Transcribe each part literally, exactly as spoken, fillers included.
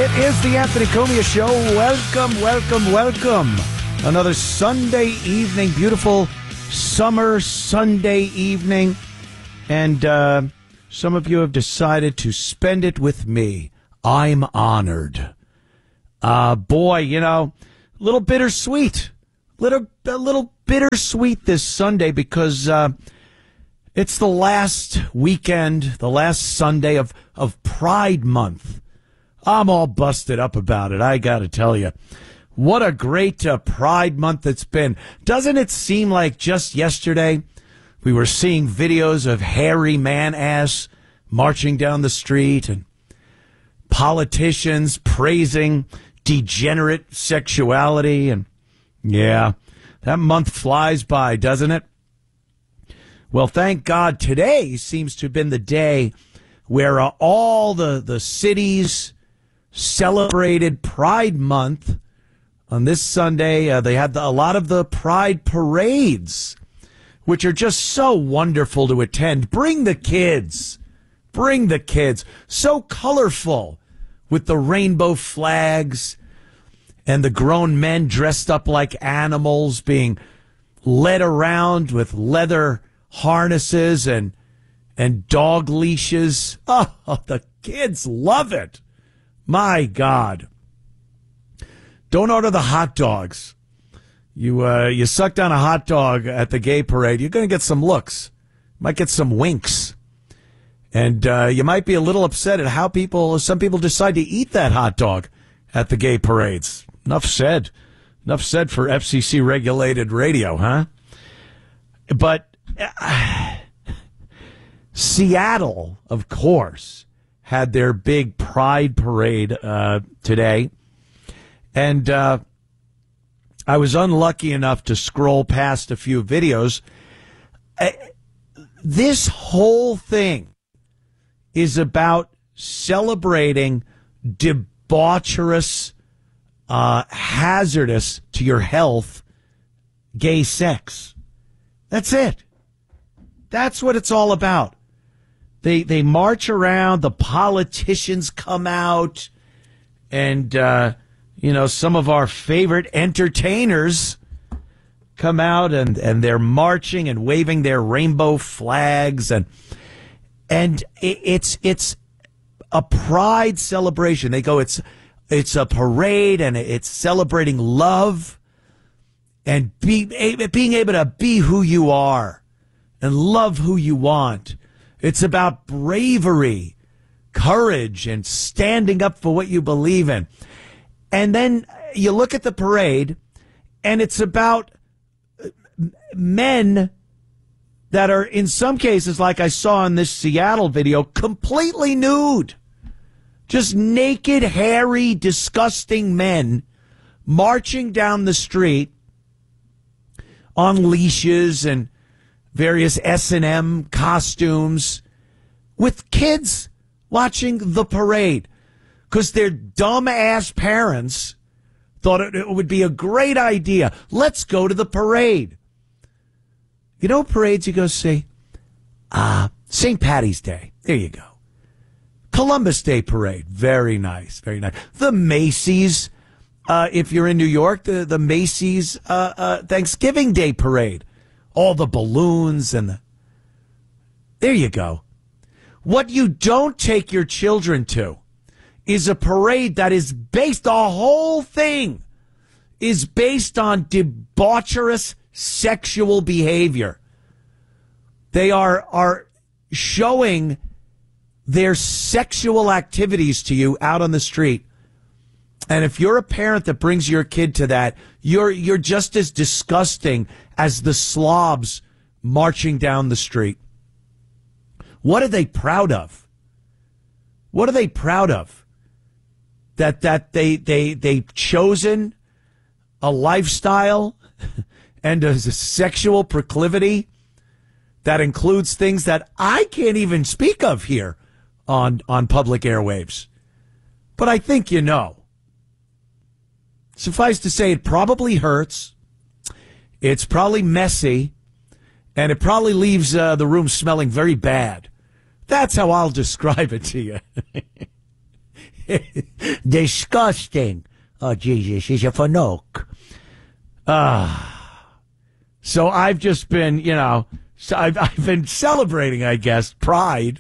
It is the Anthony Cumia Show. Welcome, welcome, welcome. Another Sunday evening, beautiful summer Sunday evening. And uh, some of you have decided to spend it with me. I'm honored. Uh, boy, you know, a little bittersweet. Little, a little bittersweet this Sunday because uh, it's the last weekend, the last Sunday of, of Pride Month. I'm all busted up about it, I got to tell you. What a great uh, Pride Month it's been. Doesn't it seem like just yesterday we were seeing videos of hairy man-ass marching down the street and politicians praising degenerate sexuality? And yeah, that month flies by, doesn't it? Well, thank God today seems to have been the day where uh, all the, the cities celebrated Pride Month. On this Sunday, uh, they had the, a lot of the Pride parades, which are just so wonderful to attend. Bring the kids. Bring the kids. So colorful with the rainbow flags and the grown men dressed up like animals being led around with leather harnesses and and dog leashes. Oh, the kids love it. My God. Don't order the hot dogs. You uh, you suck down a hot dog at the gay parade, you're going to get some looks. Might get some winks. And uh, you might be a little upset at how people, some people decide to eat that hot dog at the gay parades. Enough said. Enough said for F C C-regulated radio, huh? But uh, Seattle, of course, had their big Pride parade uh, today. And uh, I was unlucky enough to scroll past a few videos. Uh, this whole thing is about celebrating debaucherous, uh, hazardous to your health gay sex. That's it. That's what it's all about. They they march around, the politicians come out, and, uh, you know, some of our favorite entertainers come out, and, and they're marching and waving their rainbow flags, and and it, it's it's a pride celebration. They go, it's it's a parade, and it's celebrating love and be, being able to be who you are and love who you want. It's about bravery, courage, and standing up for what you believe in. And then you look at the parade, and it's about men that are, in some cases, like I saw in this Seattle video, completely nude. Just naked, hairy, disgusting men marching down the street on leashes and various S and M costumes with kids watching the parade because their dumb-ass parents thought it, it would be a great idea. Let's go to the parade. You know parades you go see? Uh, Saint Patty's Day. There you go. Columbus Day Parade. Very nice. Very nice. The Macy's, uh, if you're in New York, the, the Macy's uh, uh, Thanksgiving Day Parade. All the balloons and the... There you go. What you don't take your children to is a parade that is based, the whole thing is based on debaucherous sexual behavior. They are, are showing their sexual activities to you out on the street. And if you're a parent that brings your kid to that, you're you're just as disgusting as the slobs marching down the street. What are they proud of? What are they proud of? That that they they they've chosen a lifestyle and a sexual proclivity that includes things that I can't even speak of here on on public airwaves. But I think you know. Suffice to say, it probably hurts. It's probably messy, and it probably leaves uh, the room smelling very bad. That's how I'll describe it to you. Disgusting. Oh, Jesus, he's a fanook. Ah. So I've just been, you know, so I've, I've been celebrating, I guess, Pride.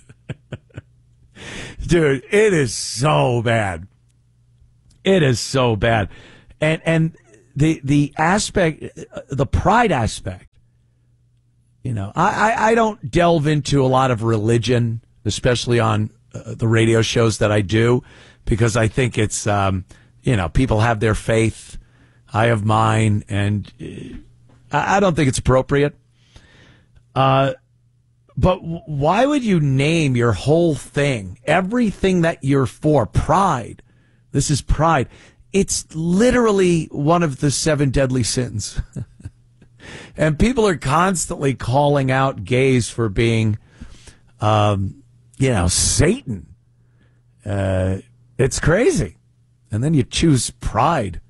Dude, it is so bad. It is so bad. And and the the aspect, the pride aspect, you know, I, I, I don't delve into a lot of religion, especially on uh, the radio shows that I do, because I think it's, um, you know, people have their faith. I have mine, and uh, I, I don't think it's appropriate. Uh, but why would you name your whole thing, everything that you're for, pride? This is pride. It's literally one of the seven deadly sins. And people are constantly calling out gays for being, um, you know, Satan. Uh, it's crazy. And then you choose pride.